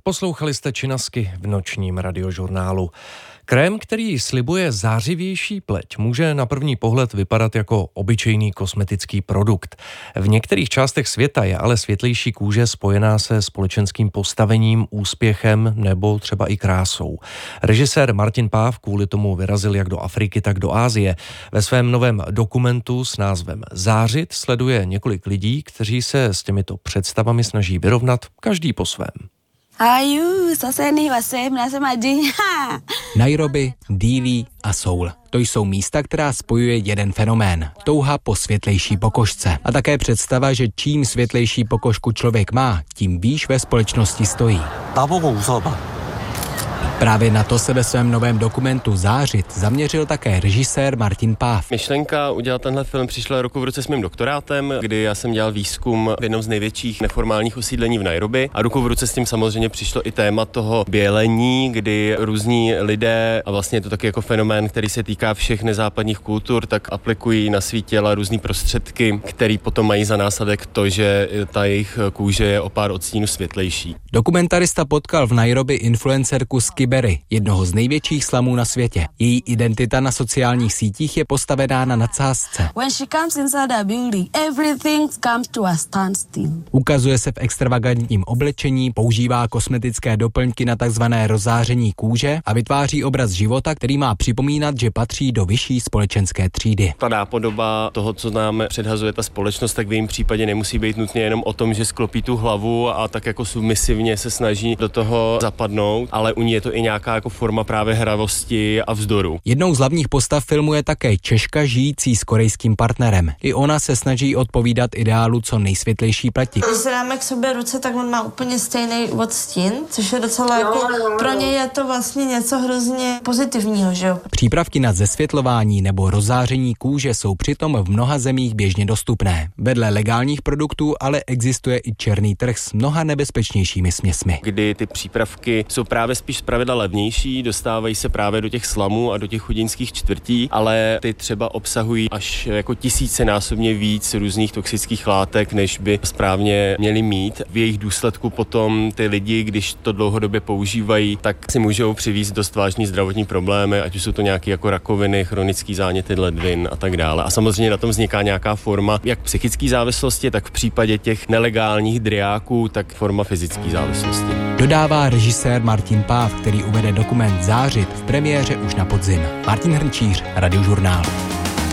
Poslouchali jste Činasky v nočním radiožurnálu. Krém, který slibuje zářivější pleť, může na první pohled vypadat jako obyčejný kosmetický produkt. V některých částech světa je ale světlejší kůže spojená se společenským postavením, úspěchem nebo třeba i krásou. Režisér Martin Páv kvůli tomu vyrazil jak do Afriky, tak do Asie. Ve svém novém dokumentu s názvem Zářit sleduje několik lidí, kteří se s těmito představami snaží vyrovnat, každý po svém. Nairobi, Dili a Seoul. To jsou místa, která spojuje jeden fenomén. Touha po světlejší pokožce. A také představa, že čím světlejší pokožku člověk má, tím výš ve společnosti stojí. Právě na to se ve svém novém dokumentu Zářit zaměřil také režisér Martin Páv. Myšlenka udělat tenhle film přišla ruku v ruce s mým doktorátem, kdy já jsem dělal výzkum v jednom z největších neformálních osídlení v Nairobi a ruku v ruce s tím samozřejmě přišlo i téma toho bělení, kdy různí lidé, a vlastně je to taky jako fenomén, který se týká všech nezápadních kultur, tak aplikují na svý těla různý prostředky, který potom mají za následek to, že ta jejich kůže je o pár odstínů světlejší. Dokumentarista potkal v Nairobi influencerku Skiberi, jednoho z největších slamů na světě. Její identita na sociálních sítích je postavená na nadsázce. Ukazuje se v extravagantním oblečení, používá kosmetické doplňky na takzvané rozzáření kůže a vytváří obraz života, který má připomínat, že patří do vyšší společenské třídy. Ta nápodoba toho, co nám předhazuje ta společnost, tak v jejím případě nemusí být nutně jenom o tom, že sklopí tu hlavu a tak jako submisivně se snaží do toho zapadnout, ale u ní je to i nějaká jako forma právě hravosti a vzdoru. Jednou z hlavních postav filmu je také Češka žijící s korejským partnerem. I ona se snaží odpovídat ideálu co nejsvětlejší pleti. Když se dáme k sobě ruce, tak on má úplně stejný odstín, což je docela jako pro něj je to vlastně něco hrozně pozitivního, že jo? Přípravky na zesvětlování nebo rozzáření kůže jsou přitom v mnoha zemích běžně dostupné. Vedle legálních produktů ale existuje i černý trh s mnoha nebezpečnějšími směsmi. Kdy ty přípravky jsou právě spíš zpravidla levnější, dostávají se právě do těch slamů a do těch chudinských čtvrtí, ale ty třeba obsahují až jako tisícenásobně víc různých toxických látek, než by správně měly mít. V jejich důsledku potom ty lidi, když to dlouhodobě používají, tak si můžou přivést dost vážný zdravotní problémy, ať už jsou to nějaké jako rakoviny, chronické záněty ledvin a tak dále. A samozřejmě na tom vzniká nějaká forma jak psychické závislosti, tak v případě těch nelegálních driáků, tak forma fyzické závislosti. Dodává režisér Martin Páv, který uvede dokument Zářit v premiéře už na podzim. Martin Hrnčíř, Radiožurnál.